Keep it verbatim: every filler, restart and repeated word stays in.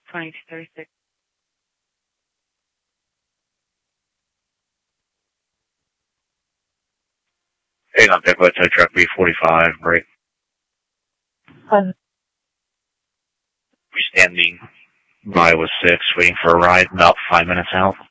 twenty-two thirty-six. Hang on, Pickwood, tow truck B forty-five, break. Um, We're standing by with six, waiting for a ride, about five minutes out.